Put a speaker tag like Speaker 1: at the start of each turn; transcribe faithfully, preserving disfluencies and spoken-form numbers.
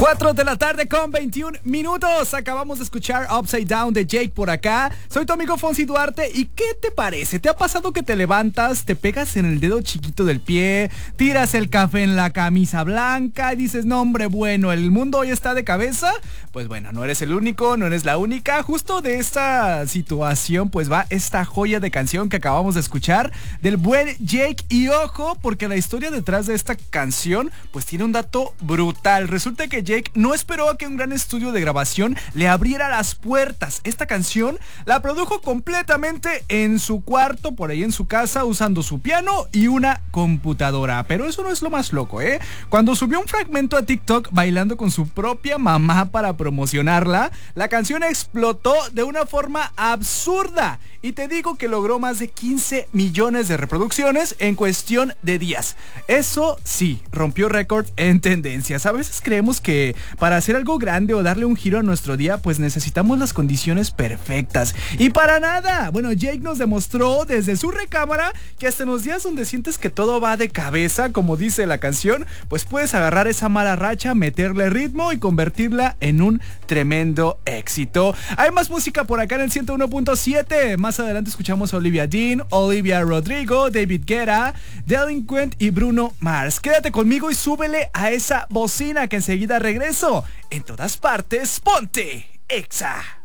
Speaker 1: cuatro de la tarde con veintiún minutos. Acabamos de escuchar Upside Down de Jake por acá. Soy tu amigo Fonsi Duarte. ¿Y qué te parece? ¿Te ha pasado que te levantas, te pegas en el dedo chiquito del pie, tiras el café en la camisa blanca y dices, no hombre, bueno, el mundo hoy está de cabeza? Pues bueno, no eres el único, no eres la única. Justo de esta situación pues va esta joya de canción que acabamos de escuchar del buen Jake. Y ojo, porque la historia detrás de esta canción pues tiene un dato brutal. Resulta que Jake no esperó a que un gran estudio de grabación le abriera las puertas. Esta canción la produjo completamente en su cuarto, por ahí en su casa, usando su piano y una computadora. Pero eso no es lo más loco, ¿eh? Cuando subió un fragmento a TikTok bailando con su propia mamá para promocionarla, la canción explotó de una forma absurda. Y te digo que logró más de quince millones de reproducciones en cuestión de días. Eso sí, rompió récord en tendencias. A veces creemos que para hacer algo grande o darle un giro a nuestro día, pues necesitamos las condiciones perfectas. Y para nada. Bueno, Jake nos demostró desde su recámara que hasta en los días donde sientes que todo va de cabeza, como dice la canción, pues puedes agarrar esa mala racha, meterle ritmo y convertirla en un tremendo éxito. Hay más música por acá en el ciento uno punto siete. Más adelante escuchamos a Olivia Dean, Olivia Rodrigo, David Guetta, Delinquent y Bruno Mars. Quédate conmigo y súbele a esa bocina que enseguida regreso. En todas partes, ponte Exa.